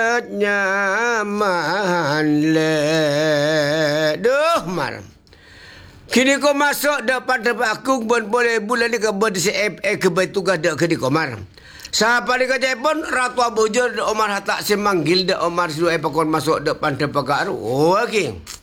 nyaman le. Duh mar. Kini kau masuk depan tempat aku pun boleh bulan ni ke berdisi ke bertugas dak kini kau mar. Siapa ni kerja pun Ratu Abu Jur Omar hatak semanggil dak Omar suruh pakon masuk depan tempat aku. Oh okey.